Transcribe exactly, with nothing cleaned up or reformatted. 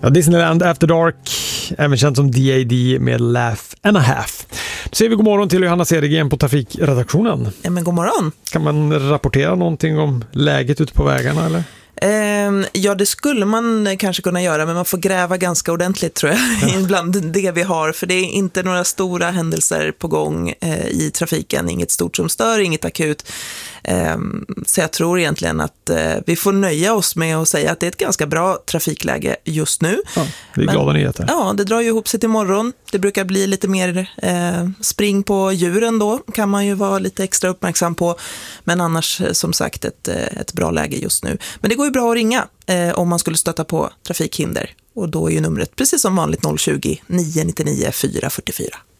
Ja, Disneyland After Dark, även känt som D A D med Laugh and a Half. Då säger vi god morgon till Johanna Cedergren på trafikredaktionen. Ja, men god morgon. Kan man rapportera någonting om läget ute på vägarna eller? Eh, ja, det skulle man kanske kunna göra, men man får gräva ganska ordentligt tror jag, ja. Bland det vi har, för det är inte några stora händelser på gång eh, i trafiken, inget stort som stör, inget akut. Eh, så jag tror egentligen att eh, vi får nöja oss med att säga att det är ett ganska bra trafikläge just nu. Ja, det är men, glada nyheter. Ja, det drar ju ihop sig till morgon. Det brukar bli lite mer eh, spring på djuren då, kan man ju vara lite extra uppmärksam på. Men annars som sagt ett, ett bra läge just nu. Men det går ju bra att ringa eh, om man skulle stöta på trafikhinder. Och då är ju numret precis som vanligt noll tjugo, nio nio nio, fyra fyra fyra.